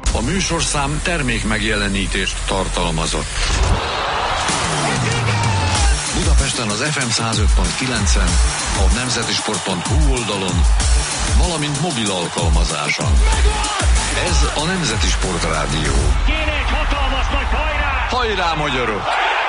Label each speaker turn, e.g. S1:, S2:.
S1: A műsorszám termék megjelenítést tartalmazott. Budapesten az FM 105.9-en, a nemzetisport.hu oldalon, valamint mobil alkalmazáson. Ez a Nemzeti Sport Rádió.
S2: Kéne egy hatalmas nagy hajrá!
S1: Hajrá, magyarok!